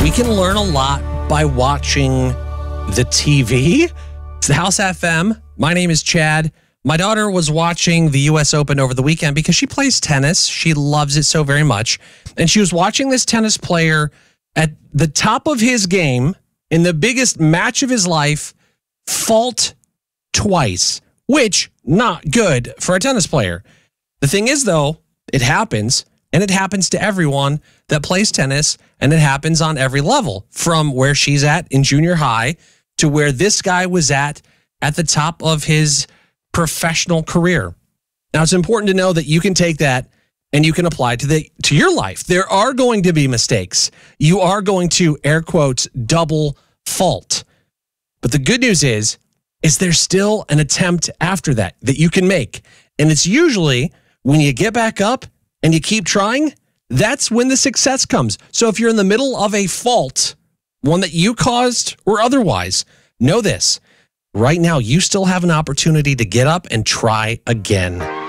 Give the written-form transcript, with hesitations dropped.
We can learn a lot by watching the TV. It's the House FM. My name is Chad. My daughter was watching the U.S. Open over the weekend because she plays tennis. She loves it so very much. And she was watching this tennis player at the top of his game in the biggest match of his life fault twice, which not good for a tennis player. The thing is, though, it happens, and it happens to everyone that plays tennis, and it happens on every level, from where she's at in junior high to where this guy was at the top of his professional career. Now, it's important to know that you can take that and you can apply to your life. There are going to be mistakes. You are going to, air quotes, double fault. But the good news is there's still an attempt after that you can make. And it's usually when you get back up and you keep trying, that's when the success comes. So if you're in the middle of a fault, one that you caused or otherwise, know this. Right now, you still have an opportunity to get up and try again.